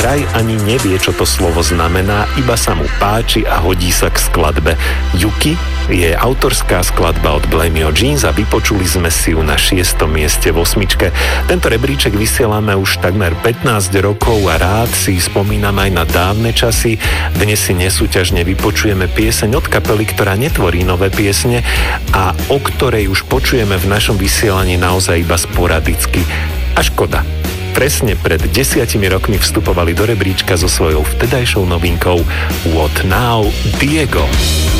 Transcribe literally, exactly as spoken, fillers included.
vraj ani nevie, čo to slovo znamená, iba sa mu páči a hodí sa k skladbe. Yuki je autorská skladba od Blame Your Jeans a vypočuli sme si ju na šiestom mieste v osmičke. Tento rebríček vysielame už takmer pätnásť rokov a rád si spomínam aj na dávne časy. Dnes si nesúťažne vypočujeme pieseň od kapely, ktorá netvorí nové piesne a o ktorej už počujeme v našom vysielaní naozaj iba sporadicky. A škoda. Presne pred desiatimi rokmi vstupovali do rebríčka so svojou vtedajšou novinkou What Now, Diego.